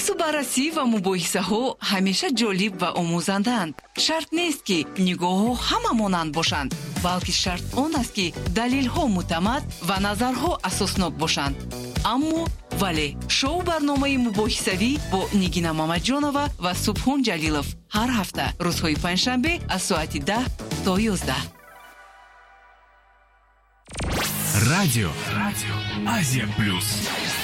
баҳсу баррасӣ ва мубоҳисаҳо ҳамеша ҷолиб ва омӯзанданд. Шарт нест ки нигоҳҳо ҳама монанд бошанд, балки шарт он аст ки далелҳо мутамад ва назарҳо асоснок бошанд. аммо вале шоу барномаи мубоҳисавӣ бо Нигина Мамаҷонова ва Субҳон Ҷалилов ҳар ҳафта рӯзҳои панҷшанбе аз соати 10 то 11. Радио Азия Плюс.